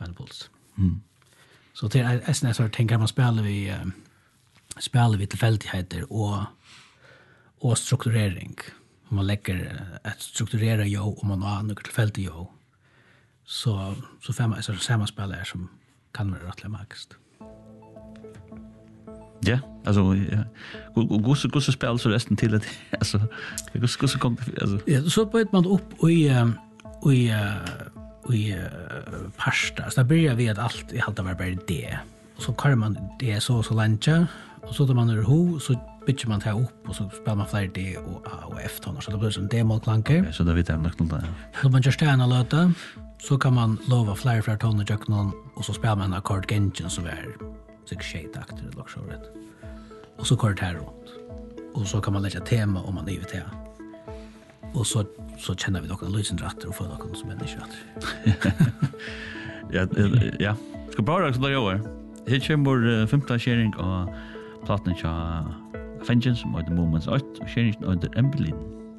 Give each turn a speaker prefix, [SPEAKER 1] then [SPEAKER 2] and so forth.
[SPEAKER 1] Puls. Så det är en sort tänker man spelar vi tillfälligheter och strukturering. Om man lägger ett strukturera jo och man har något tillfälligt jo. Så får man så samma spelare som kan vara rätt magiskt.
[SPEAKER 2] Ja, alltså hur spel så resten till att alltså hur kom alltså.
[SPEAKER 1] Ja, så på ett man upp i pasta. Så där börjar vi att allt i halta var bara det. Och så kör man det så länge och så då man ur ho så bygger man ta upp och så spelar man fler D och A och F-toner så det blir som D-målklanker.
[SPEAKER 2] Så då vet jag nog där.
[SPEAKER 1] Så man just stanna låta så kan man lova fler toner jag någon och så spelar man ackord gengen så är sig shade-akter eller så rätt. Och så kör det här runt. Och så kan man lägga tema om man är ute. Och så känner vi några lysendratter och får någon som människor.
[SPEAKER 2] Ja. Ska bara också där över. Här kommer 15 sharing och platten till Vengeance med The Moments 8 och sharing under Emblem.